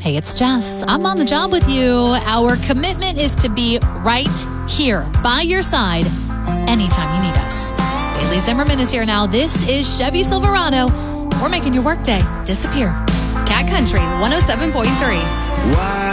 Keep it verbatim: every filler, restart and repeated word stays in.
Hey, it's Jess. I'm on the job with you. Our commitment is to be right here by your side anytime you need us. Bailey Zimmerman is here now. This is Chevy Silverado. We're making your workday disappear. Cat Country one oh seven point three. Why?